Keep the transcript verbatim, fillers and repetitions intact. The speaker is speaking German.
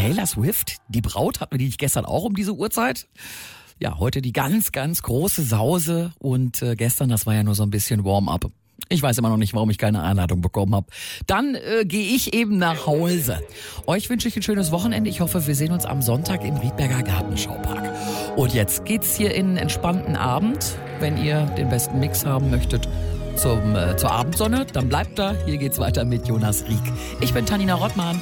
Taylor Swift, die Braut, hatten wir die nicht gestern auch um diese Uhrzeit? Ja, heute die ganz, ganz große Sause und äh, gestern, das war ja nur so ein bisschen Warm-up. Ich weiß immer noch nicht, warum ich keine Einladung bekommen habe. Dann äh, gehe ich eben nach Hause. Euch wünsche ich ein schönes Wochenende. Ich hoffe, wir sehen uns am Sonntag im Riedberger Gartenschaupark. Und jetzt geht's hier in einen entspannten Abend. Wenn ihr den besten Mix haben möchtet zum, äh, zur Abendsonne, dann bleibt da. Hier geht's weiter mit Jonas Rieck. Ich bin Tanina Rottmann.